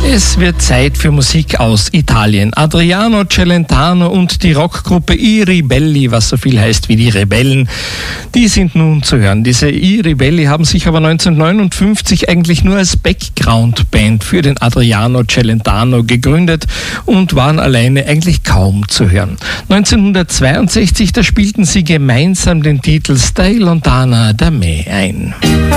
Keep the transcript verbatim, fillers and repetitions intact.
Es wird Zeit für Musik aus Italien. Adriano Celentano und die Rockgruppe I Ribelli, was so viel heißt wie die Rebellen, die sind nun zu hören. Diese I Ribelli haben sich aber neunzehnhundertneunundfünfzig eigentlich nur als Background-Band für den Adriano Celentano gegründet und waren alleine eigentlich kaum zu hören. neunzehnhundertzweiundsechzig, da spielten sie gemeinsam den Titel Stai lontana da me ein.